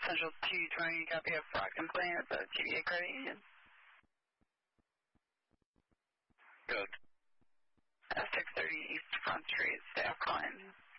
Central 220, copy a fraud complaint at the TVA Credit Union. Good. 630 East Front Street, staff calling.